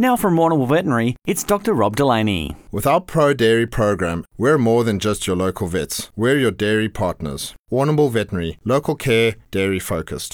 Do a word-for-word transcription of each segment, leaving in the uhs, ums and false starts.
Now from Warrnambool Veterinary, it's Doctor Rob Delaney. With our Pro Dairy program, we're more than just your local vets. We're your dairy partners. Warrnambool Veterinary, local care, dairy focused.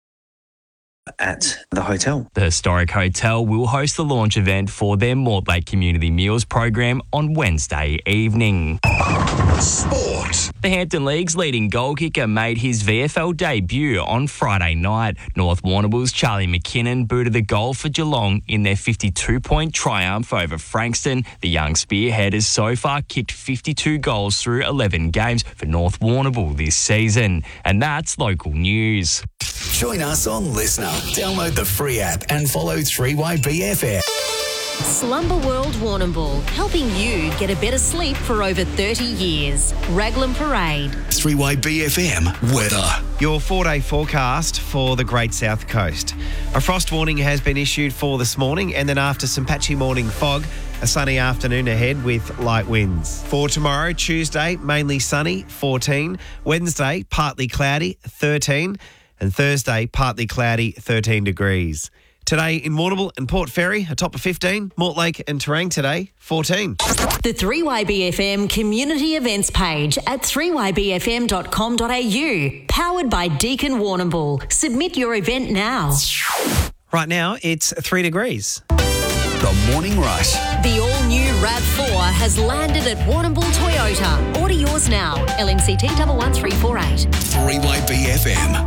At the hotel. The historic hotel will host the launch event for their Mortlake Community Meals program on Wednesday evening. Sport. The Hampton League's leading goal kicker made his V F L debut on Friday night. North Warrnambool's Charlie McKinnon booted the goal for Geelong in their fifty-two point triumph over Frankston. The young spearhead has so far kicked fifty-two goals through eleven games for North Warrnambool this season. And that's local news. Join us on Listener. Download the free app and follow three Y B F M. Slumber World Warrnambool, helping you get a better sleep for over thirty years. Raglan Parade. three Y B F M weather. Your four-day forecast for the Great South Coast. A frost warning has been issued for this morning, and then after some patchy morning fog, a sunny afternoon ahead with light winds. For tomorrow, Tuesday, mainly sunny, fourteen. Wednesday, partly cloudy, thirteen. And Thursday, partly cloudy, thirteen degrees. Today in Warrnambool and Port Fairy, a top of fifteen. Mortlake and Terang today, fourteen. The three Y B F M community events page at three y b f m dot com dot a u. Powered by Deakin Warrnambool. Submit your event now. Right now, it's three degrees. The Morning Rush. The all-new RAV four has landed at Warrnambool Toyota. Order yours now. L N C T one one three four eight. three Y B F M.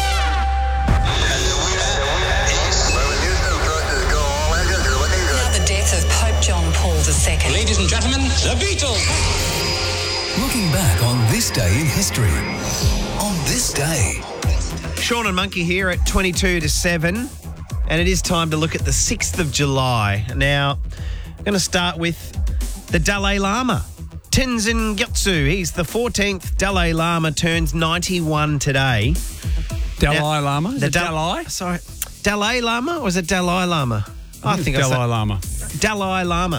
John Paul the Second. Ladies and gentlemen, the Beatles. Looking back on this day in history. On this day. Sean and Monkey here at twenty-two to seven. And it is time to look at the sixth of July. Now, I'm going to start with the Dalai Lama. Tenzin Gyatso. He's the fourteenth Dalai Lama, turns ninety-one today. Dalai now, Lama? Is the it Dal- Dalai? Sorry. Dalai Lama? Or is it Dalai Lama? I think, I think Dalai Lama. Dalai Lama.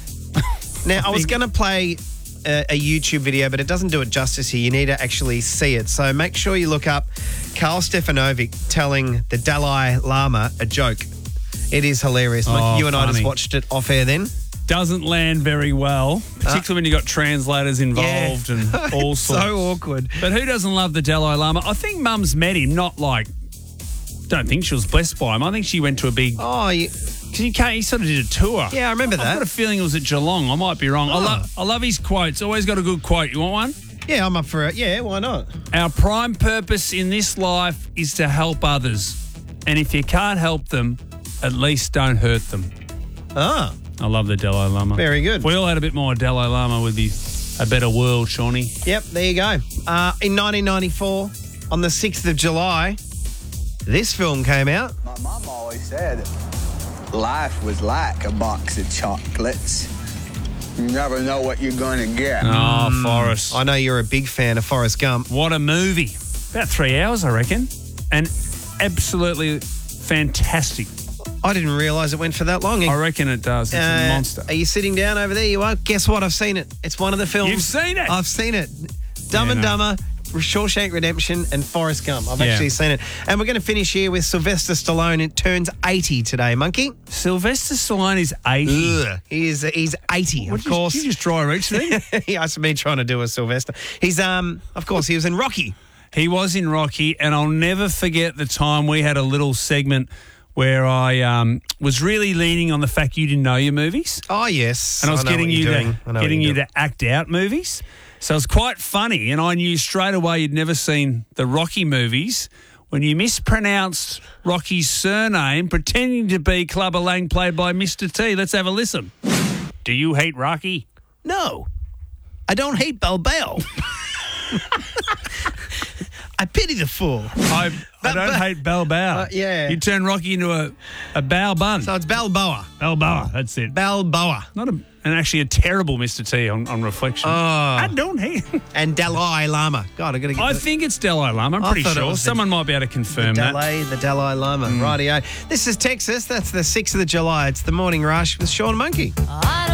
Now, I, I was going to play a, a YouTube video, but it doesn't do it justice here. You need to actually see it. So make sure you look up Karl Stefanovic telling the Dalai Lama a joke. It is hilarious. Oh, you and funny. I just watched it off air then. Doesn't land very well, particularly uh, when you've got translators involved yeah. and all sorts. So awkward. But who doesn't love the Dalai Lama? I think Mum's met him, not like, don't think she was blessed by him. I think she went to a big... Oh, you... Because he, can't, he sort of did a tour. Yeah, I remember that. I've got a feeling it was at Geelong. I might be wrong. Oh. I, love, I love his quotes. Always got a good quote. You want one? Yeah, I'm up for it. Yeah, why not? Our prime purpose in this life is to help others. And if you can't help them, at least don't hurt them. Ah. I love the Dalai Lama. Very good. If we all had a bit more Dalai Lama, we'd be a better world, Shawnee. Yep, there you go. Uh, in nineteen ninety-four, on the sixth of July, this film came out. My mom always said life was like a box of chocolates. You never know what you're going to get. Oh, mm, Forrest. I know you're a big fan of Forrest Gump. What a movie. About three hours, I reckon. And absolutely fantastic. I didn't realise it went for that long. I reckon it does. It's uh, a monster. Are you sitting down over there? You are? Guess what? I've seen it. It's one of the films. You've seen it? I've seen it. Dumb yeah, and no. Dumber, Shawshank Redemption and Forrest Gump. I've Yeah. actually seen it. And we're going to finish here with Sylvester Stallone. It turns eighty today, Monkey. Sylvester Stallone is eighty. Ugh. He is, he's eighty, what of did course. You, did you just dry reach there? Yeah, that's me trying to do a Sylvester. He's, um, of course, he was in Rocky. He was in Rocky, and I'll never forget the time we had a little segment where I um, was really leaning on the fact you didn't know your movies. Oh, yes. And I was I know getting what you you're to doing. I know getting what you you're to act out movies. So it was quite funny, and I knew straight away you'd never seen the Rocky movies when you mispronounced Rocky's surname, pretending to be Clubber Lang, played by Mister T. Let's have a listen. Do you hate Rocky? No, I don't hate Balboa. I pity the fool. I, I don't hate Balboa. Uh, yeah. You turn Rocky into a, a bow bun. So it's Balboa. Balboa, that's it. Balboa. Not a, and actually a terrible Mister T on, on reflection. Oh. I don't hate And Dalai Lama. God, I got to get I the, think it's Dalai Lama. I'm I pretty thought it sure. was the- Someone might be able to the confirm that. Dalai, the Dalai Lama. Mm. Rightio. This is Texas. That's the sixth of July. It's the Morning Rush with Sean Monkey. I